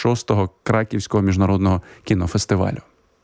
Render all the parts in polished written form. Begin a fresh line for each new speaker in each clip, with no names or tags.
6-го Краківського міжнародного кінофестивалю.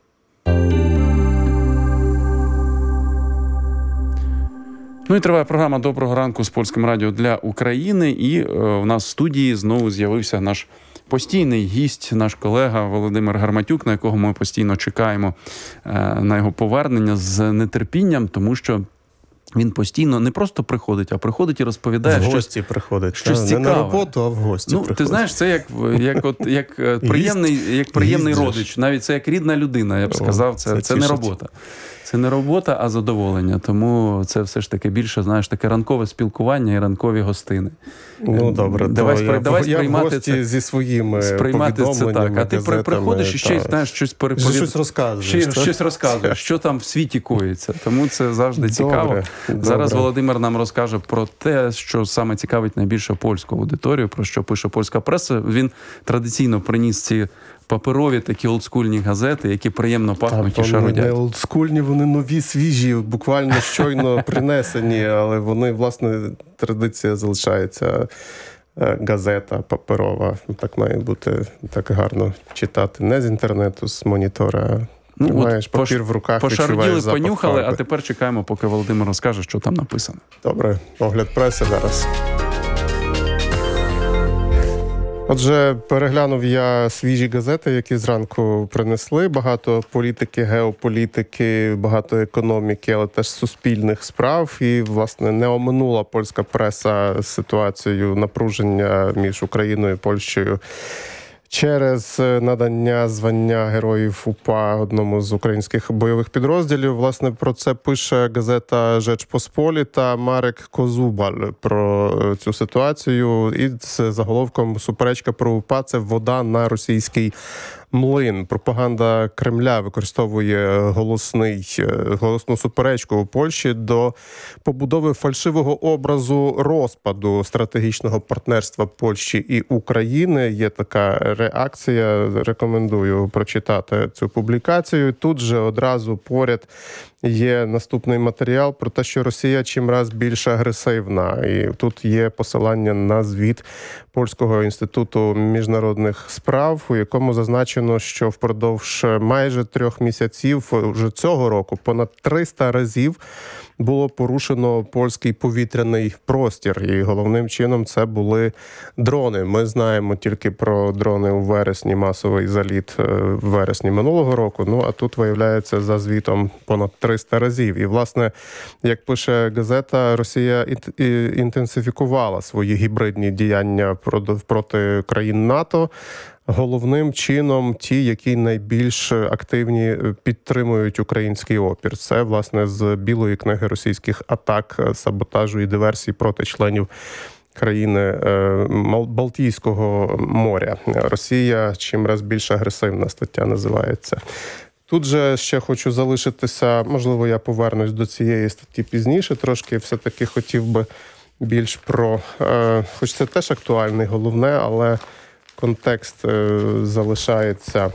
Ну і триває програма «Доброго ранку» з Польським радіо для України. І в нас в студії знову з'явився наш постійний гість, наш колега Володимир Гарматюк, на якого ми постійно чекаємо на його повернення з нетерпінням, тому що він постійно не просто приходить, а приходить і розповідає
в гості приходить.
Щось цікаве.
Не на роботу, а в гості приходить.
Ти знаєш, це як приємний родич. Навіть це як рідна людина, я б сказав. Це не робота. Це не робота, а задоволення. Тому це все ж таки більше, знаєш, таке ранкове спілкування і ранкові гостини.
Ну, добре.
Давай
я в гості це, зі своїми повідомленнями,
а ти приходиш і ще, знаєш, щось переповідаєш.
Щось розказуєш.
Щось розказуєш, що там в світі коїться. Тому це завжди цікаво. Зараз Володимир нам розкаже про те, що саме цікавить найбільше польську аудиторію, про що пише польська преса. Він традиційно приніс ці паперові такі олдскульні газети, які приємно пахнуть і шарудять.
Вони не олдскульні, вони нові, свіжі, буквально щойно принесені, але вони, власне, традиція залишається. Газета паперова, так має бути, так гарно читати. Не з інтернету, з монітора. Маєш папір в руках,
пошаруділи, понюхали, а тепер чекаємо, поки Володимир розкаже, що там написано.
Добре, огляд преси зараз. Отже, переглянув я свіжі газети, які зранку принесли. Багато політики, геополітики, багато економіки, але теж суспільних справ. І, власне, не оминула польська преса ситуацію напруження між Україною і Польщею через надання звання Героїв УПА одному з українських бойових підрозділів. Власне, про це пише газета «Жечпосполіта». Марек Козубаль про цю ситуацію. І з заголовком «Суперечка про УПА – це вода на російський млин». Пропаганда Кремля використовує голосну суперечку у Польщі до побудови фальшивого образу розпаду стратегічного партнерства Польщі і України. Є така реакція. Рекомендую прочитати цю публікацію. Тут же одразу поряд є наступний матеріал про те, що Росія чимраз більш агресивна. І тут є посилання на звіт Польського інституту міжнародних справ, у якому зазначено, що впродовж майже 3 місяців вже цього року понад 300 разів було порушено польський повітряний простір. І головним чином це були дрони. Ми знаємо тільки про дрони у вересні, масовий заліт в вересні минулого року. Ну, а тут, виявляється, за звітом понад 300 разів. І, власне, як пише газета, Росія інтенсифікувала свої гібридні діяння проти країн НАТО. Головним чином ті, які найбільш активні підтримують український опір. Це, власне, з білої книги російських атак, саботажу і диверсій проти членів країни Балтійського моря. Росія чимраз більш агресивна, стаття називається. Тут же ще хочу залишитися, можливо, я повернусь до цієї статті пізніше, трошки все-таки хотів би більш про, хоч це теж актуальний, головне, але контекст залишається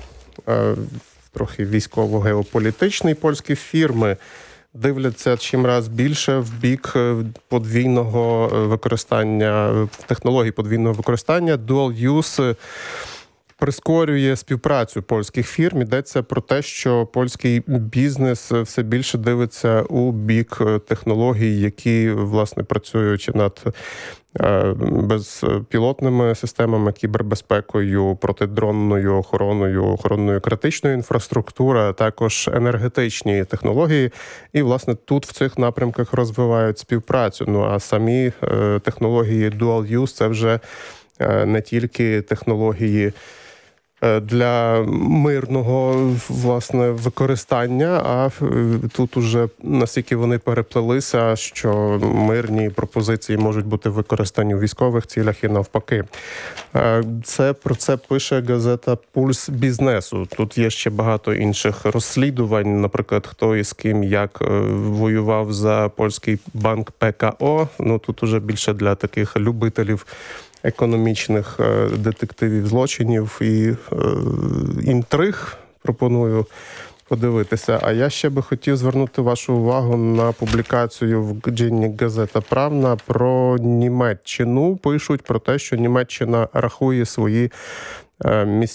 трохи військово-геополітичний. Польські фірми дивляться чимраз більше в бік подвійного використання, технологій подвійного використання. Dual Use прискорює співпрацю польських фірм. Йдеться про те, що польський бізнес все більше дивиться у бік технологій, які, власне, працюють над безпілотними системами, кібербезпекою, протидронною охороною критичної інфраструктури, а також енергетичні технології. І, власне, тут в цих напрямках розвивають співпрацю. Ну, а самі технології Dual Use – це вже не тільки технології для мирного, власне, використання, а тут уже настільки вони переплелися, що мирні пропозиції можуть бути використані у військових цілях і навпаки. Про це пише газета «Пульс бізнесу». Тут є ще багато інших розслідувань, наприклад, хто і з ким, як воював за польський банк ПКО. Ну, тут уже більше для таких любителів економічних детективів злочинів і інтриг пропоную подивитися. А я ще би хотів звернути вашу увагу на публікацію в Dziennik Gazeta Prawna про Німеччину. Пишуть про те, що Німеччина рахує свої